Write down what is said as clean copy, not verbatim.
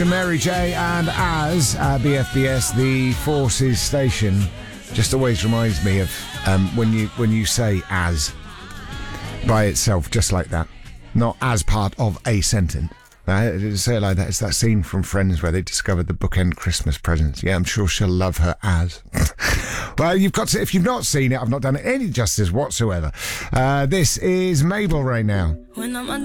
Mary J and Az at BFBS, the Forces station, just always reminds me of when you say as by itself, just like that, not as part of a sentence. Say it like that. It's that scene from Friends where they discovered the bookend Christmas presents. Yeah, I'm sure she'll love her as. Well, you've got to, if you've not seen it, I've not done it any justice whatsoever. This is Mabel right now.